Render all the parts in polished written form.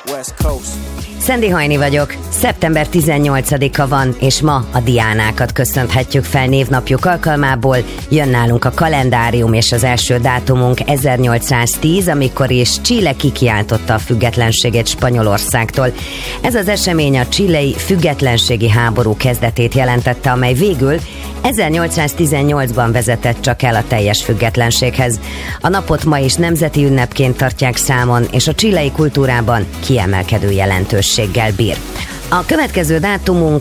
West Coast. Szendi Hajni vagyok, szeptember 18-a van, és ma a Diánákat köszönhetjük fel névnapjuk alkalmából. Jön nálunk a kalendárium, és az első dátumunk 1810, amikor is Chile kikiáltotta a függetlenségét Spanyolországtól. Ez az esemény a chilei függetlenségi háború kezdetét jelentette, amely végül 1818-ban vezetett csak el a teljes függetlenséghez. A napot ma is nemzeti ünnepként tartják számon, és a chilei kultúrában kiemelkedő jelentőséggel bír. A következő dátumunk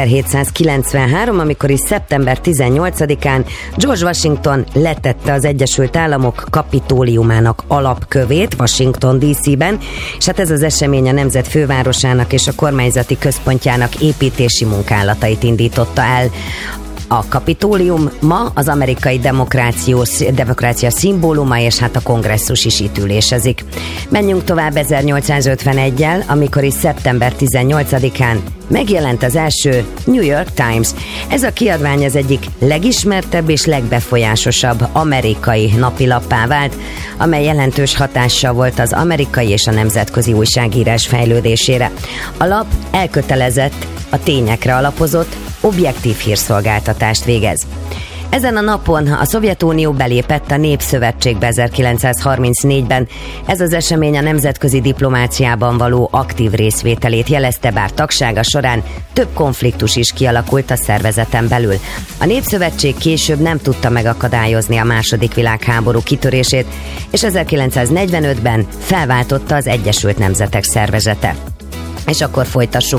1793, amikor is szeptember 18-án George Washington letette az Egyesült Államok kapitóliumának alapkövét Washington DC-ben, és hát ez az esemény a nemzet fővárosának és a kormányzati központjának építési munkálatait indította el. A Kapitólium ma az amerikai demokrácia szimbóluma, és hát a kongresszus is itt ülésezik. Menjünk tovább 1851-jel, amikor is szeptember 18-án megjelent az első New York Times. Ez a kiadvány az egyik legismertebb és legbefolyásosabb amerikai napilappá vált, amely jelentős hatással volt az amerikai és a nemzetközi újságírás fejlődésére. A lap elkötelezett, a tényekre alapozott, objektív hírszolgáltatást végez. Ezen a napon a Szovjetunió belépett a Népszövetségbe 1934-ben. Ez az esemény a nemzetközi diplomáciában való aktív részvételét jelezte, bár tagsága során több konfliktus is kialakult a szervezeten belül. A Népszövetség később nem tudta megakadályozni a II. Világháború kitörését, és 1945-ben felváltotta az Egyesült Nemzetek Szervezete. És akkor folytassuk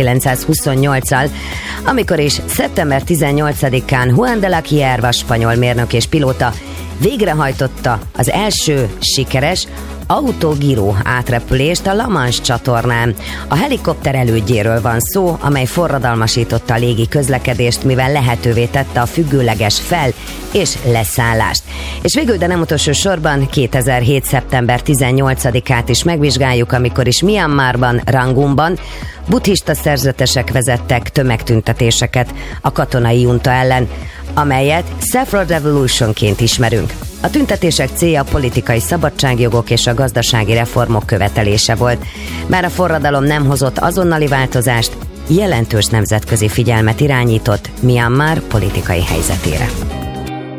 1928-al, amikor is szeptember 18-án Juan de la Hierva spanyol mérnök és pilóta végrehajtotta az első sikeres autogiro átrepülést a La Manche csatornán. A helikopter elődjéről van szó, amely forradalmasította a légi közlekedést, mivel lehetővé tette a függőleges fel- és leszállást. És végül, de nem utolsó sorban 2007. szeptember 18-át is megvizsgáljuk, amikor is Myanmarban, Rangoonban buddhista szerzetesek vezettek tömegtüntetéseket a katonai junta ellen, amelyet Saffron Revolutionként ismerünk. A tüntetések célja a politikai szabadságjogok és a gazdasági reformok követelése volt. Bár a forradalom nem hozott azonnali változást, jelentős nemzetközi figyelmet irányított Myanmar politikai helyzetére.